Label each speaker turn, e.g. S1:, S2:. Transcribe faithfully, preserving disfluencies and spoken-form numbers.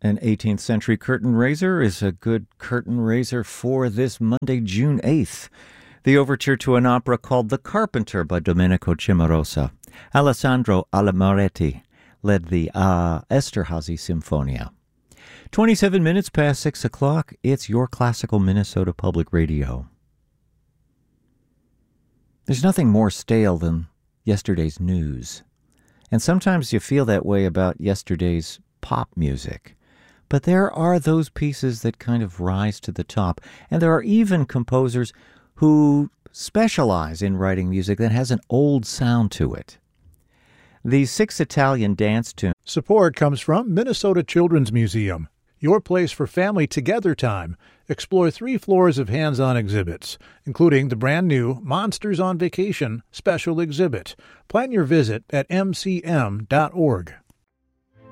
S1: An eighteenth century curtain raiser is a good curtain raiser for this Monday, June eighth. The overture to an opera called The Carpenter by Domenico Cimarosa. Alessandro Alamoretti led the uh, Esterhazy Sinfonia. twenty-seven minutes past six o'clock, it's your classical Minnesota Public Radio. There's nothing more stale than yesterday's news. And sometimes you feel that way about yesterday's pop music. But there are those pieces that kind of rise to the top. And there are even composers who specialize in writing music that has an old sound to it. The Six Italian Dance Tunes.
S2: Support comes from Minnesota Children's Museum, your place for family together time. Explore three floors of hands-on exhibits, including the brand-new Monsters on Vacation special exhibit. Plan your visit at m c m dot org.